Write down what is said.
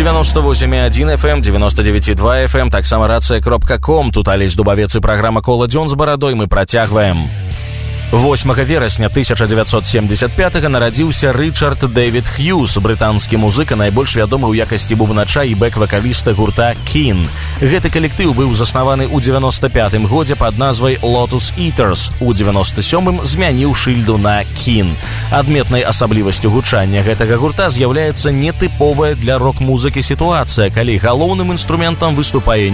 98,1 FM, 99,2 FM, таксама рацыя.com. Тут Алесь Дубавец і праграма «Кола дзён з барадой». Мы працягваем. 8 верасня 1975 нарадзіўся Рычард Дэвід Хьюз, брытанскі музыка, найбольш вядомы ў якасці бубнача і бэк-вакаліста гурта Кін. Гэты калектыў быў заснаваны ў 95 годзе пад назвай Lotus Eaters. У 97-м змяніў шыльду на Кін. Адметнай асаблівасцю гучання гэтага гурта з'яўляецца нетыповая для рок-музыкі сітуацыя, калі галоўным інструментам выступае